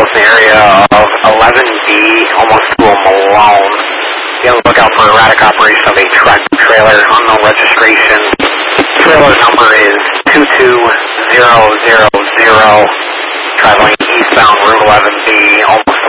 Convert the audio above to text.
vehicles in the area of 11B, almost to a Malone. Be on the lookout for erratic operation of a truck trailer, unknown registration. Trailer number is 22000, traveling eastbound Route 11B,